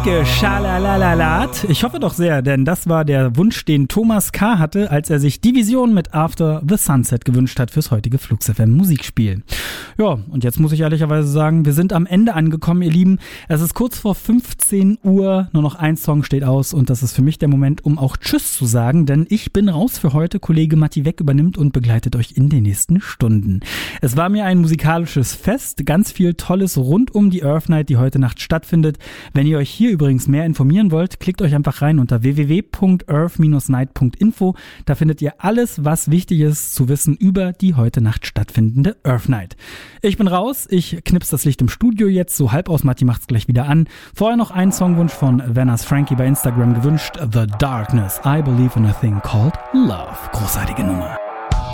Schalalalat. Ich hoffe doch sehr, denn das war der Wunsch, den Thomas K. hatte, als er sich die Vision mit After the Sunset gewünscht hat fürs heutige Flux FM Musikspiel. Ja, und jetzt muss ich ehrlicherweise sagen, wir sind am Ende angekommen, ihr Lieben. Es ist kurz vor 15 Uhr, nur noch ein Song steht aus und das ist für mich der Moment, um auch Tschüss zu sagen, denn ich bin raus für heute. Kollege Matti Weck übernimmt und begleitet euch in den nächsten Stunden. Es war mir ein musikalisches Fest, ganz viel Tolles rund um die Earth Night, die heute Nacht stattfindet. Wenn ihr euch hier übrigens mehr informieren wollt, klickt euch einfach rein unter www.earth-night.info. Da findet ihr alles, was wichtig ist zu wissen über die heute Nacht stattfindende Earth Night. Ich bin raus, ich knipse das Licht im Studio jetzt, so halb aus, Matti macht's gleich wieder an. Vorher noch ein Songwunsch von Vanners Frankie bei Instagram gewünscht, The Darkness, I Believe in a Thing Called Love. Großartige Nummer.